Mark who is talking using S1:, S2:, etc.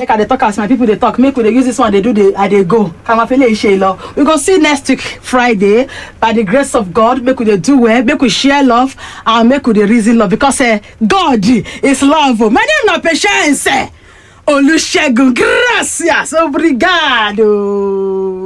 S1: Make I dey talk as my people they talk. Make we dey use this one. They do the. I they go. We go see next week Friday by the grace of God. Make we dey do well. Make we share love and make we dey reason love because God is love. My name na Patience. Olusegun. Gracias. Obrigado.